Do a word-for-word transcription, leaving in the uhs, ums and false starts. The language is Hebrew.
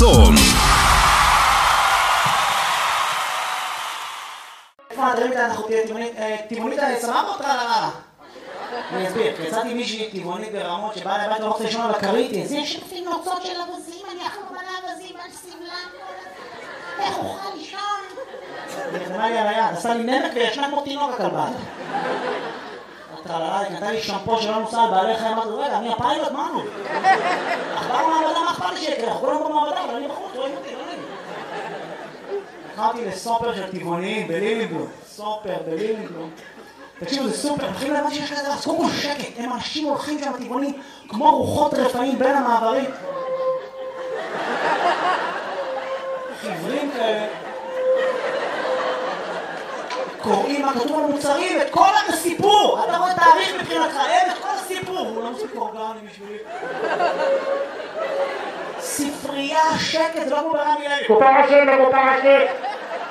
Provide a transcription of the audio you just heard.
חסון. איפה הדברים האלה אנחנו טבעונית סבבה אותך לרעה? אני אסביר, יצאתי מישהי טבעונית ברמות שבאה לבית לא רוצה לישון על הכרית, זה יש לפי נוצות של אבזים, אני אחלום על האבזים, על סמלם, איך אוכל לישון? היא נכנעה לי על היד, עשה לי נמק וישנה כמו תינוק הכלבה. הטרללה, היא קנתה לי שמפו שלא נוסע על בעלי חיים, אמרתי, רגע, אני הפיילוט, מה נו? אכבר מעבדה, מה אכפת לי שיקרה? אנחנו כולם במעבדה, אבל אני בחוץ, רואים אותי, לא נגיד. נכנעתי לסופר של טבעוניים בלילינבלום, סופר בלילינבלום. תקשיבו, זה סופר, מתחילים להבן שיש כזה, אז קודם כל שקט, הם אנשים הולכים שם טבעונים כמו רוחות רפאים בין המעברים. חברים כאלה. קוראים מה כתוב על מוצרים, את כל הסיפור. אתה רואה תאריך מבחינתך, אין את כל הסיפור. הוא לא מספיק אורגני בשבילי. ספרייה, שקט, זה לא כמו ברמי לוי. קופה ראשי, קופה ראשי.